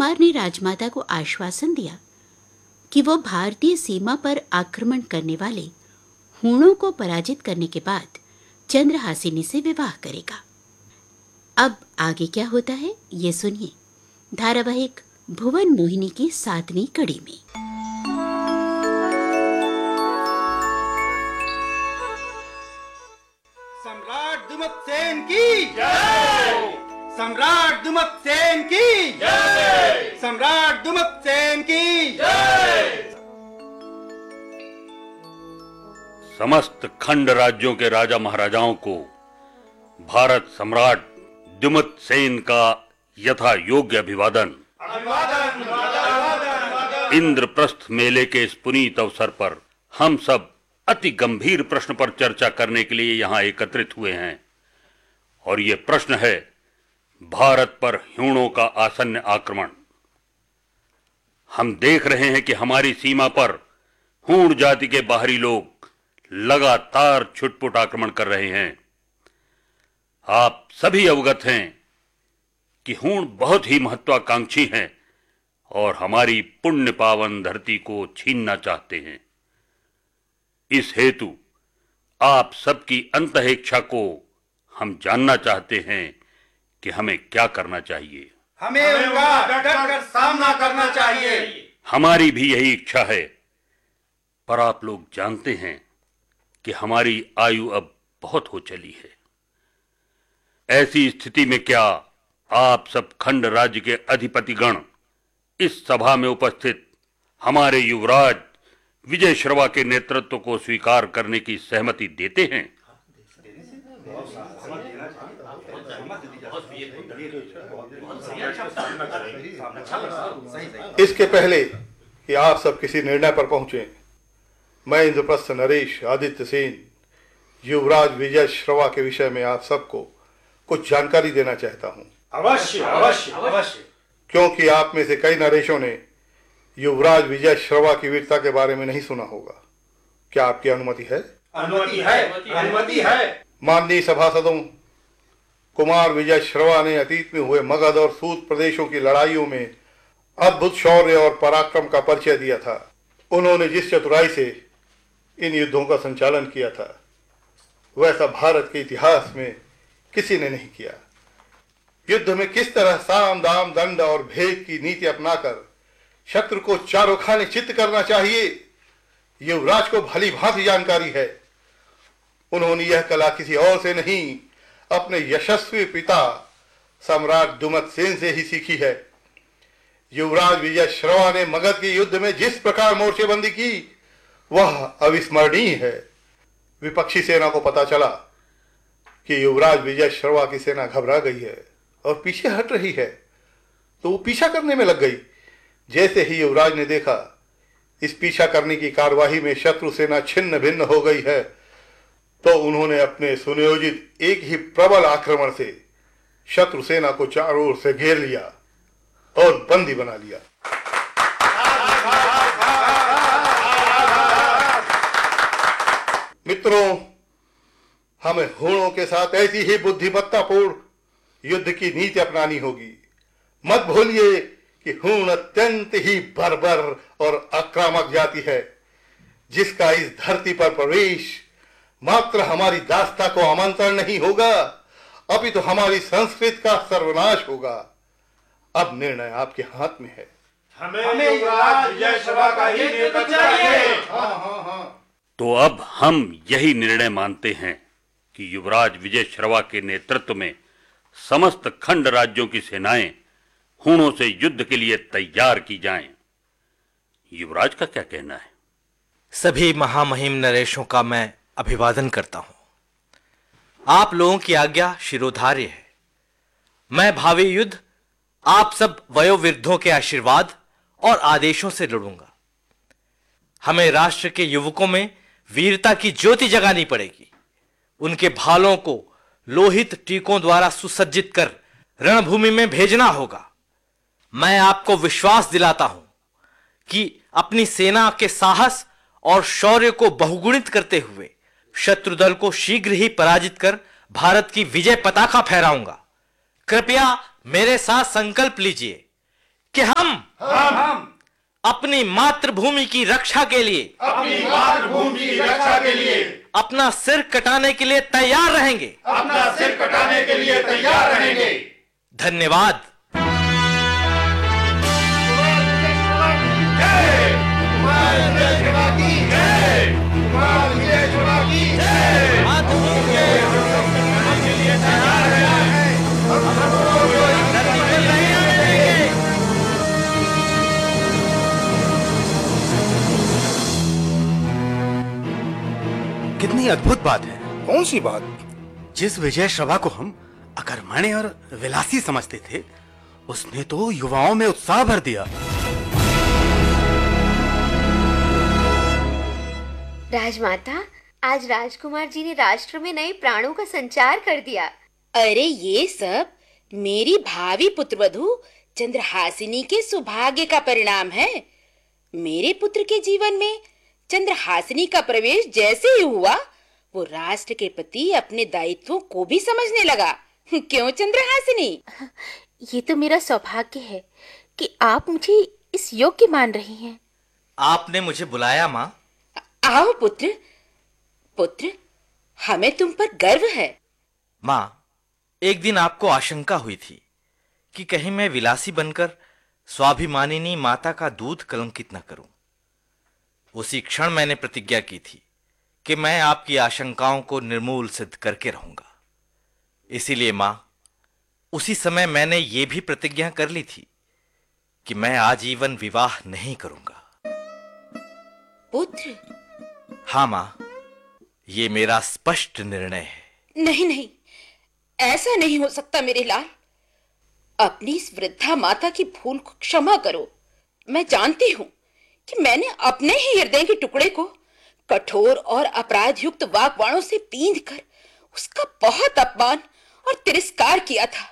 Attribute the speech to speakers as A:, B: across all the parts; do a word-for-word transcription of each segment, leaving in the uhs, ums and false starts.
A: कुमार ने राजमाता को आश्वासन दिया कि वो भारतीय सीमा पर आक्रमण करने वाले हूणों को पराजित करने के बाद चंद्रहासिनी से विवाह करेगा। अब आगे क्या होता है ये सुनिए धारावाहिक भुवन मोहिनी की सातवीं कड़ी में।
B: सम्राट दुमतसेन की जय! सम्राट दुमतसेन की जय! सम्राट दुमतसेन की जय!
C: समस्त खंड राज्यों के राजा महाराजाओं को भारत सम्राट दुमतसेन का यथा योग्य अभिवादन। इंद्रप्रस्थ मेले के इस पुनीत अवसर पर हम सब अति गंभीर प्रश्न पर चर्चा करने के लिए यहाँ एकत्रित हुए हैं और ये प्रश्न है भारत पर हूणों का आसन्न आक्रमण। हम देख रहे हैं कि हमारी सीमा पर हूण जाति के बाहरी लोग लगातार छुटपुट आक्रमण कर रहे हैं। आप सभी अवगत हैं कि हूण बहुत ही महत्वाकांक्षी हैं और हमारी पुण्य पावन धरती को छीनना चाहते हैं। इस हेतु आप सबकी अंतःइच्छा को हम जानना चाहते हैं कि हमें क्या करना चाहिए।
B: हमें उनका डटकर सामना करना चाहिए।
C: हमारी भी यही इच्छा है, पर आप लोग जानते हैं कि हमारी आयु अब बहुत हो चली है। ऐसी स्थिति में क्या आप सब खंड राज्य के अधिपतिगण इस सभा में उपस्थित हमारे युवराज विजय श्रवा के नेतृत्व को स्वीकार करने की सहमति देते हैं?
D: इसके पहले कि आप सब किसी निर्णय पर पहुंचे, मैं इंद्रप्रस्थ नरेश आदित्य सेन युवराज विजय श्रवा के विषय में आप सबको कुछ जानकारी देना चाहता हूं।
B: अवश्य अवश्य अवश्य।
D: क्योंकि आप में से कई नरेशों ने युवराज विजय श्रवा की वीरता के बारे में नहीं सुना होगा। क्या आपकी अनुमति है?
B: अनुमति है, अनुमति है।
D: माननीय सभासदों, कुमार विजय श्रवा ने अतीत में हुए मगध और सूत प्रदेशों की लड़ाइयों में अद्भुत शौर्य और पराक्रम का परिचय दिया था। उन्होंने जिस चतुराई से इन युद्धों का संचालन किया था वैसा भारत के इतिहास में किसी ने नहीं किया। युद्ध में किस तरह साम दाम दंड और भेद की नीति अपनाकर शत्रु को चारों खाने चित्त करना चाहिए, युवराज को भली भांति जानकारी है। उन्होंने यह कला किसी और से नहीं, अपने यशस्वी पिता सम्राट दुमतसेन से ही सीखी है। युवराज विजय श्रवा ने मगध के युद्ध में जिस प्रकार मोर्चेबंदी की वह अविस्मरणीय है। विपक्षी सेना को पता चला कि युवराज विजय श्रवा की सेना घबरा गई है और पीछे हट रही है, तो वो पीछा करने में लग गई। जैसे ही युवराज ने देखा इस पीछा करने की कार्यवाही में शत्रु सेना छिन्न भिन्न हो गई है, तो उन्होंने अपने सुनियोजित एक ही प्रबल आक्रमण से शत्रु सेना को चारों ओर से घेर लिया और बंदी बना लिया। मित्रों, हमें हूणों के साथ ऐसी ही बुद्धिमत्तापूर्ण युद्ध की नीति अपनानी होगी। मत भूलिए कि हूण अत्यंत ही बर्बर और आक्रामक जाति है, जिसका इस धरती पर प्रवेश मात्र हमारी दास्ता को आमंत्रण नहीं होगा, अपितु तो हमारी संस्कृति का सर्वनाश होगा। अब निर्णय आपके हाथ में है।
B: हमें युवराज विजय श्रवा का ही नेतृत्व चाहिए।
D: हाँ हाँ हाँ।
C: तो अब हम यही निर्णय मानते हैं कि युवराज विजय श्रवा के नेतृत्व में समस्त खंड राज्यों की सेनाएं हूणों से युद्ध के लिए तैयार की जाएं। युवराज का क्या कहना है?
E: सभी महामहिम नरेशों का मैं अभिवादन करता हूं। आप लोगों की आज्ञा शिरोधार्य है। मैं भावी युद्ध आप सब वयोवृद्धों के आशीर्वाद और आदेशों से लड़ूंगा। हमें राष्ट्र के युवकों में वीरता की ज्योति जगानी पड़ेगी। उनके भालों को लोहित टीकों द्वारा सुसज्जित कर रणभूमि में भेजना होगा। मैं आपको विश्वास दिलाता हूं कि अपनी सेना के साहस और शौर्य को बहुगुणित करते हुए शत्रु दल को शीघ्र ही पराजित कर भारत की विजय पताका फहराऊंगा। कृपया मेरे साथ संकल्प लीजिए कि हम अपनी मातृभूमि की रक्षा के लिए
B: अपनी मातृभूमि की रक्षा के लिए
E: अपना सिर कटाने के लिए तैयार रहेंगे
B: अपना सिर कटाने के लिए तैयार रहेंगे।
E: धन्यवाद।
B: जय कुमार विजय शिवा की जय, कुमार विजय शिवा की जय।
E: मातृभूमि के
B: के लिए तैयार है, हम सबको
E: धरती पर नहीं आने देंगे।
F: कितनी अद्भुत बात है।
D: कौन सी बात?
F: जिस विजय श्रवा को हम अकर्मण्य और विलासी समझते थे, उसने तो युवाओं में उत्साह भर दिया।
G: राजमाता, आज राजकुमार जी ने राष्ट्र में नए प्राणों का संचार कर दिया।
H: अरे ये सब मेरी भावी पुत्रवधू चंद्रहासिनी के सौभाग्य का परिणाम है। मेरे पुत्र के जीवन में चंद्रहासिनी का प्रवेश जैसे ही हुआ, वो राष्ट्र के प्रति अपने दायित्वों को भी समझने लगा। क्यों चंद्रहासिनी?
G: ये तो मेरा सौभाग्य है कि आप मुझे इस योग्य मान रही हैं।
E: आपने मुझे बुलाया माँ?
H: आओ पुत्र। पुत्र, हमें तुम पर गर्व है।
E: माँ, एक दिन आपको आशंका हुई थी कि कहीं मैं विलासी बनकर स्वाभिमानिनी माता का दूध कलंकित न करूं। उसी क्षण मैंने प्रतिज्ञा की थी कि मैं आपकी आशंकाओं को निर्मूल सिद्ध करके रहूंगा। इसीलिए मां, उसी समय मैंने ये भी प्रतिज्ञा कर ली थी कि मैं आजीवन विवाह नहीं करूंगा।
H: पुत्र?
E: हाँ मां, ये मेरा स्पष्ट निर्णय है।
H: नहीं नहीं, ऐसा नहीं हो सकता मेरे लाल। अपनी इस वृद्धा माता की भूल को क्षमा करो। मैं जानती हूं कि मैंने अपने ही हृदय के टुकड़े को कठोर और अपराध युक्त वाक्बाणों से पींध कर उसका बहुत अपमान और तिरस्कार किया था,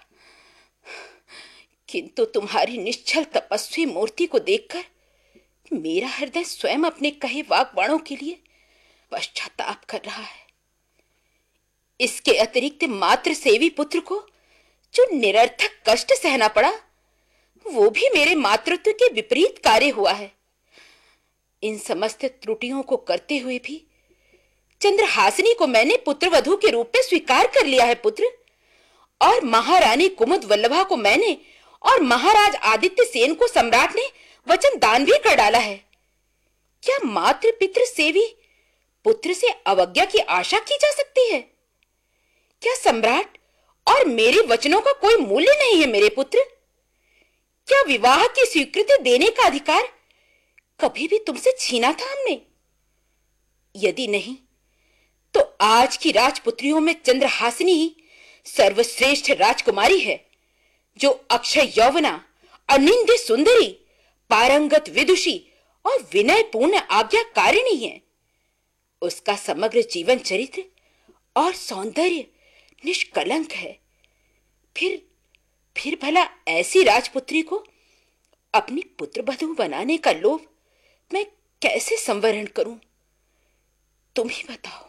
H: किंतु तुम्हारी निश्चल तपस्वी मूर्ति को देखकर मेरा हृदय स्वयं अपने कहे वाक्बाणों के लिए पश्चाताप कर रहा है। इसके अतिरिक्त मात्र सेवी पुत्र को जो निरर्थक कष्ट सहना पड़ा, वो भी मेरे मातृत्व के विपरीत कार्य हुआ है। इन समस्त त्रुटियों को करते हुए भी चंद्रहासिनी को मैंने पुत्रवधू के रूप में स्वीकार कर लिया है पुत्र, और महारानी कुमुद वल्लभा को मैंने और महाराज आदित्य सेन को सम्राट ने वचन दान भी कर डाला है। क्या मातृ पितृ सेवी पुत्र से अवज्ञा की आशा की जा सकती है? क्या सम्राट और मेरे वचनों का कोई मूल्य नहीं है मेरे पुत्र? क्या विवाह की स्वीकृति देने का अधिकार कभी भी तुमसे छीना था हमने? यदि नहीं, तो आज की राजपुत्रियों में चंद्रहासिनी ही सर्वश्रेष्ठ राजकुमारी है, जो अक्षय यौवना, अनिंद्य सुंदरी, पारंगत विदुषी और विनयपूर्ण आज्ञाकारिणी है। उसका समग्र जीवन चरित्र और सौंदर्य निष्कलंक है। फिर फिर भला ऐसी राजपुत्री को अपनी पुत्रवधू बनाने का लोभ मैं कैसे संवरण करूं? तुम ही बताओ।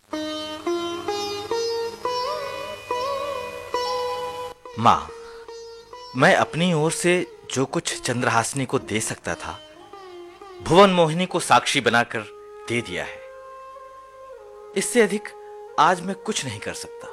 E: मां, मैं अपनी ओर से जो कुछ चंद्रहासिनी को दे सकता था, भुवन मोहिनी को साक्षी बनाकर दे दिया है। इससे अधिक आज मैं कुछ नहीं कर सकता।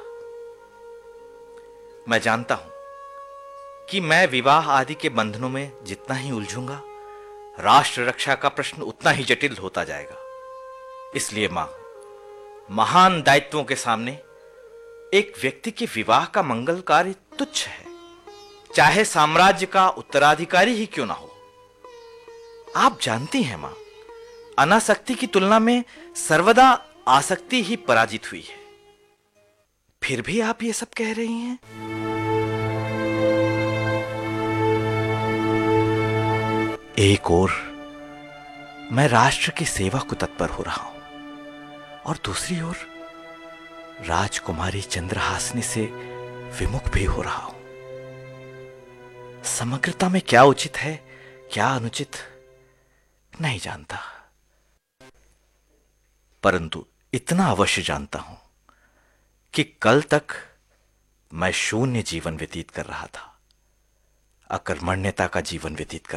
E: मैं जानता हूं कि मैं विवाह आदि के बंधनों में जितना ही उलझूंगा, राष्ट्र रक्षा का प्रश्न उतना ही जटिल होता जाएगा। इसलिए मां, महान दायित्वों के सामने एक व्यक्ति के विवाह का मंगल कार्य तुच्छ है, चाहे साम्राज्य का उत्तराधिकारी ही क्यों ना हो। आप जानती हैं मां, अनासक्ति की तुलना में सर्वदा आसक्ति ही पराजित हुई है। फिर भी आप ये सब कह रही हैं? एक ओर मैं राष्ट्र की सेवा को तत्पर हो रहा हूं, और दूसरी ओर राजकुमारी चंद्रहासिनी से विमुख भी हो रहा हूं। समग्रता में क्या उचित है, क्या अनुचित, नहीं जानता, परंतु इतना अवश्य जानता हूं कि कल तक मैं शून्य जीवन व्यतीत कर रहा था, अकर्मण्यता का जीवन व्यतीत कर